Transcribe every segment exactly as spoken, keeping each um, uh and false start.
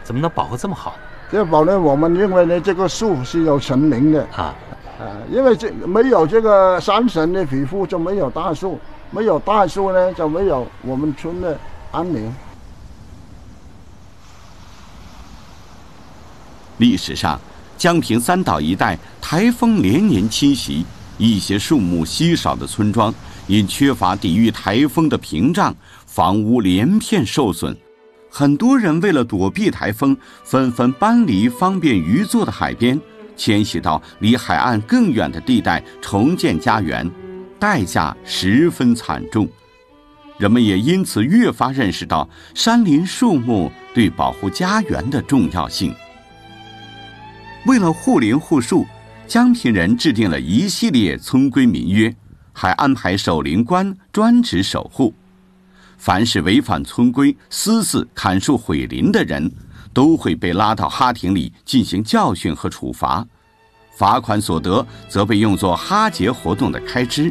怎么能保护这么好呢？ 这保呢，我们认为呢，这个树是有神明的啊，呃，因为这没有这个山神的庇护，就没有大树，没有大树呢，就没有我们村的安宁。 历史上，江平三岛一带台风连年侵袭，一些树木稀少的村庄因缺乏抵御台风的屏障，房屋连片受损。很多人为了躲避台风，纷纷搬离方便渔作的海边，迁徙到离海岸更远的地带重建家园，代价十分惨重。人们也因此越发认识到山林树木对保护家园的重要性。为了护林护树，江平人制定了一系列村规民约，还安排守林官专职守护。凡是违反村规、私自砍树毁林的人，都会被拉到哈亭里进行教训和处罚，罚款所得则被用作哈节活动的开支。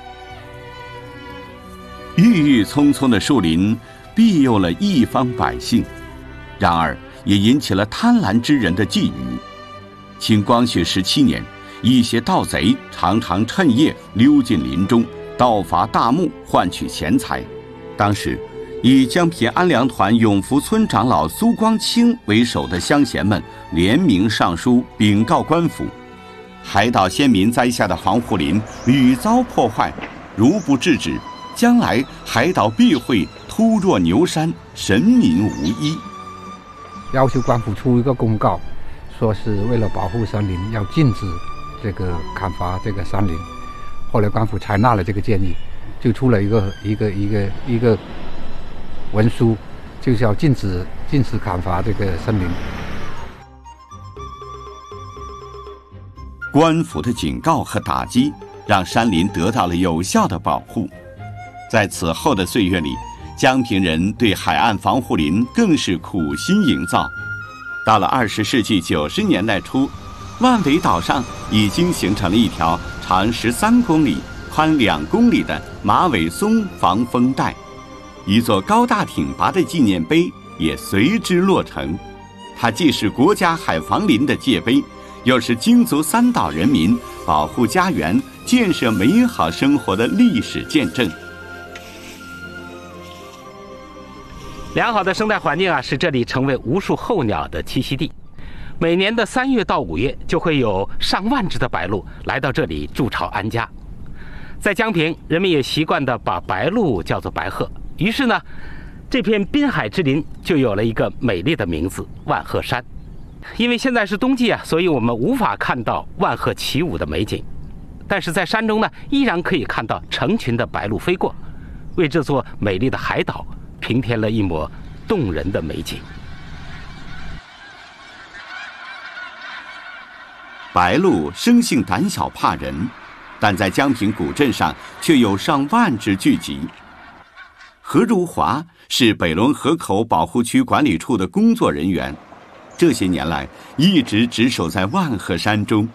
郁郁葱葱的树林庇佑了一方百姓，然而也引起了贪婪之人的觊觎。清光绪十七年，一些盗贼常常趁夜溜进林中，盗伐大木，换取钱财。当时，以江平安良团永福村长老苏光清为首的乡贤们联名上书禀告官府，海岛先民栽下的防护林屡遭破坏，如不制止，将来海岛必会突若牛山，神民无依。 要求官府出一个公告，说是为了保护山林，要禁止这个砍伐这个山林。后来官府采纳了这个建议，就出了一个一个一个一个文书，就是要禁止禁止砍伐这个森林。 官府的警告和打击，让山林得到了有效的保护。在此后的岁月里，江平人对海岸防护林更是苦心营造。到了二十世纪九十年代初，万尾岛上已经形成了一条长十三公里、宽两公里的马尾松防风带，一座高大挺拔的纪念碑也随之落成。它既是国家海防林的界碑，又是京族三岛人民保护家园、建设美好生活的历史见证。 良好的生态环境啊，使这里成为无数候鸟的栖息地。每年的三月到五月，就会有上万只的白鹭来到这里筑巢安家。在江平，人们也习惯地把白鹭叫做白鹤，于是呢，这片滨海之林就有了一个美丽的名字——万鹤山。因为现在是冬季啊，所以我们无法看到万鹤起舞的美景，但是在山中呢，依然可以看到成群的白鹭飞过，为这座美丽的海岛平添了一抹动人的美景。 白鹭生性胆小怕人，但在江平古镇上却有上万只聚集。何如华是北仑河口保护区管理处的工作人员，这些年来一直值守在万鹤山中。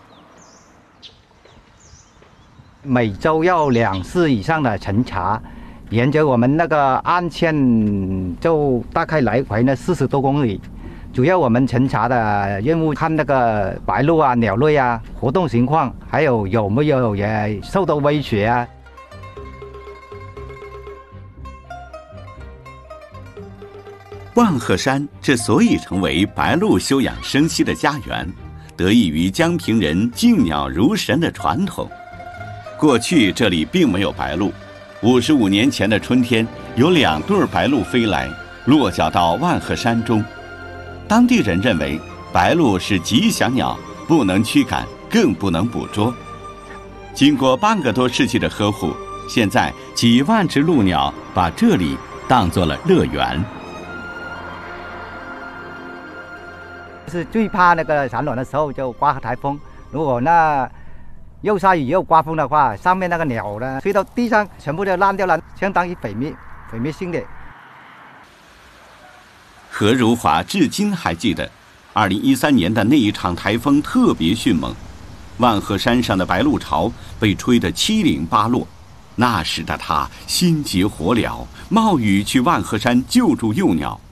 每周要两次以上的巡查，沿着我们那个岸线就大概来回呢四十多公里。主要我们巡查的任务看那个白鹭啊、鸟类啊活动情况，还有有没有也受到威胁啊。 万鹤山之所以成为白鹭休养生息的家园，得益于江平人敬鸟如神的传统。过去这里并没有白鹭，五十五年前的春天，有两对白鹭飞来，落脚到万鹤山中。当地人认为白鹭是吉祥鸟，不能驱赶，更不能捕捉。经过半个多世纪的呵护，现在几万只鹭鸟把这里当作了乐园。 是最怕那个产卵的时候就刮台风，如果那又下雨又刮风的话，上面那个鸟呢吹到地上全部都烂掉了，相当于毁灭毁灭性的。 何如华至今还记得二零一三年的那一场台风特别迅猛，万鹤山上的白鹭巢被吹得七零八落。那时的他心急火燎，冒雨去万鹤山救助幼鸟。